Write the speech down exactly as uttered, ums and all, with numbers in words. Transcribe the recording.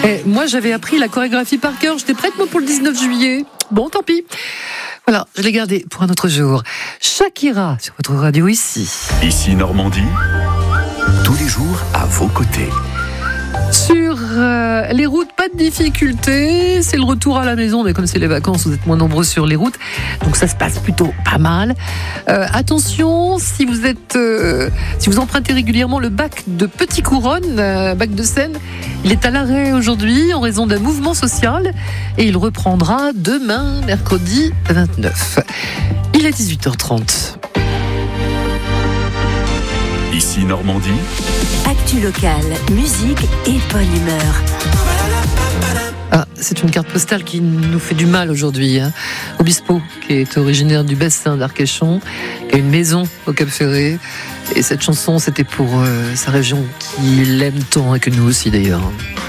Et moi, j'avais appris la chorégraphie par cœur. J'étais prête, moi, pour le dix-neuf juillet. Bon, tant pis. Voilà, je l'ai gardé pour un autre jour. Shakira, sur votre radio ici. Ici Normandie, tous les jours à vos côtés. Sur euh, les routes, pas de difficulté. C'est le retour à la maison, mais comme c'est les vacances, vous êtes moins nombreux sur les routes. Donc ça se passe plutôt pas mal. Euh, attention, si vous êtes, euh, si vous empruntez régulièrement le bac de Petit Couronne, euh, bac de Seine, il est à l'arrêt aujourd'hui en raison d'un mouvement social et il reprendra demain, mercredi vingt-neuf. Il est dix-huit heures trente. Ici Normandie, actu locale, musique et bonne humeur. Ah, c'est une carte postale qui nous fait du mal aujourd'hui. Hein. Obispo, qui est originaire du bassin d'Arcachon, qui a une maison au Cap Ferré. Et cette chanson, c'était pour euh, sa région qu'il aime tant et que nous aussi d'ailleurs.